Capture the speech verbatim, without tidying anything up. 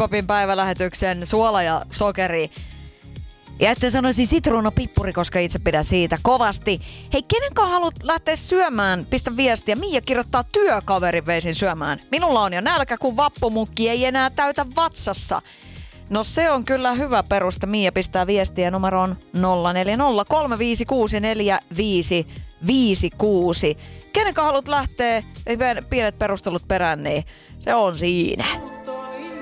Popin päivälähetyksen suola ja sokeri. Ja että sanoisin sitruunapippuri, koska itse pidän siitä kovasti. Hei, kenenkaan haluat lähteä syömään? Pistä viestiä. Mia kirjoittaa työkaverin veisin syömään. Minulla on jo nälkä, kun vappumukki ei enää täytä vatsassa. No se on kyllä hyvä peruste. Mia pistää viestiä numeroon nolla neljä nolla kolme viisi kuusi neljä viisi viisi kuusi. Kenenkaan haluat lähteä? Ei pienet perustelut perään, niin se on siinä.